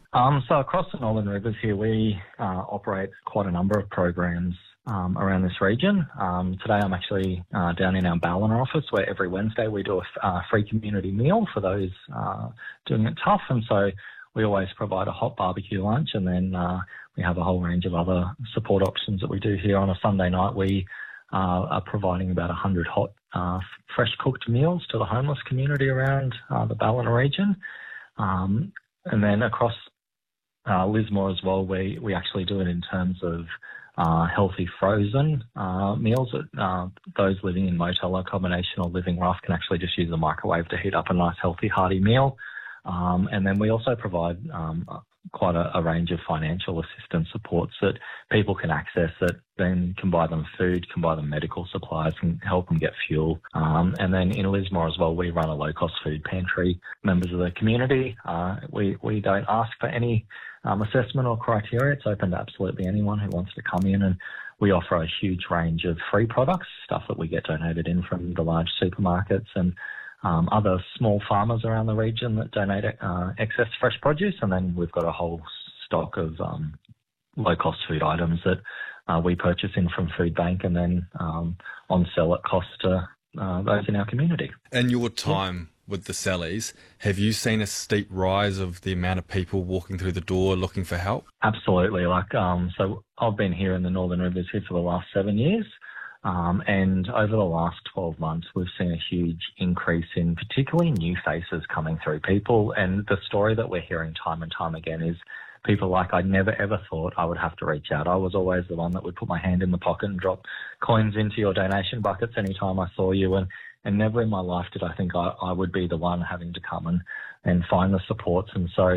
So across the Northern Rivers here, we operate quite a number of programs around this region. Today I'm actually down in our Ballina office where every Wednesday we do a free community meal for those doing it tough. And so we always provide a hot barbecue lunch, and then we have a whole range of other support options that we do here. On a Sunday night, we are providing about 100 hot, fresh cooked meals to the homeless community around the Ballina region. And then across Lismore as well, we actually do it in terms of healthy frozen meals that those living in motel accommodation or living rough can actually just use the microwave to heat up a nice healthy hearty meal. And then we also provide quite a range of financial assistance supports that people can access that then can buy them food, can buy them medical supplies, and help them get fuel. And then in Lismore as well, we run a low-cost food pantry. Members of the community, we don't ask for any assessment or criteria. It's open to absolutely anyone who wants to come in, and we offer a huge range of free products, stuff that we get donated in from the large supermarkets and other small farmers around the region that donate excess fresh produce. And then we've got a whole stock of low-cost food items that we purchase in from Food Bank and then on sell at cost to those in our community. In your time with the Sallies, have you seen a steep rise of the amount of people walking through the door looking for help? Absolutely. So I've been here in the Northern Rivers here for the last 7 years. And over the last 12 months, we've seen a huge increase in particularly new faces coming through. People, and the story that we're hearing time and time again is people like, I never ever thought I would have to reach out. I was always the one that would put my hand in the pocket and drop coins into your donation buckets anytime I saw you. And never in my life did I think I would be the one having to come and find the supports. And so,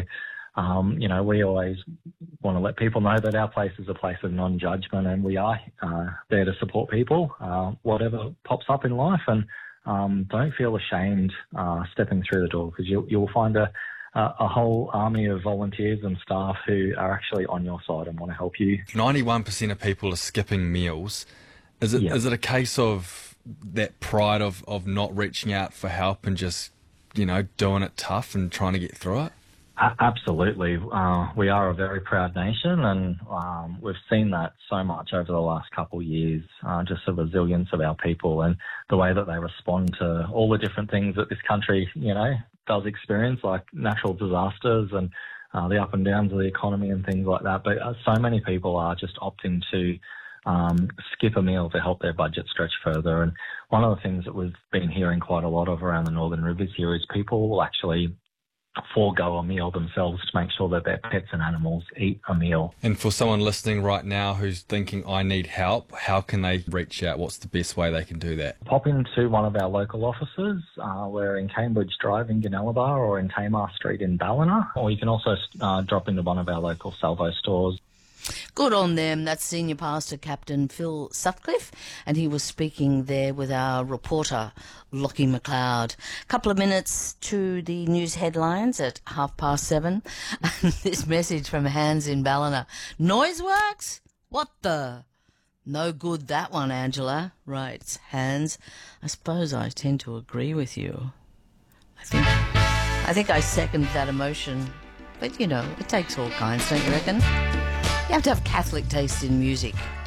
we always want to let people know that our place is a place of non-judgment, and we are there to support people, whatever pops up in life. And don't feel ashamed stepping through the door, because you'll find a whole army of volunteers and staff who are actually on your side and want to help you. 91% of people are skipping meals. Is it a case of that pride of not reaching out for help and just, doing it tough and trying to get through it? Absolutely. We are a very proud nation, and we've seen that so much over the last couple of years, just the resilience of our people and the way that they respond to all the different things that this country, does experience, like natural disasters and the up and downs of the economy and things like that. But so many people are just opting to skip a meal to help their budget stretch further. And one of the things that we've been hearing quite a lot of around the Northern Rivers here is people will actually forego a meal themselves to make sure that their pets and animals eat a meal. And for someone listening right now who's thinking, I need help, how can they reach out? What's the best way they can do that? Pop into one of our local offices. We're in Cambridge Drive in Gunnellabar or in Tamar Street in Ballina, or you can also drop into one of our local Salvo stores. Good on them. That's Senior Pastor Captain Phil Sutcliffe, and he was speaking there with our reporter, Lockie McLeod. A couple of minutes to the news headlines at 7:30. This message from Hans in Ballina. Noiseworks? What the? No good that one, Angela. Right, Hans. I suppose I tend to agree with you. I think I second that emotion. But, it takes all kinds, don't you reckon? You have to have Catholic taste in music.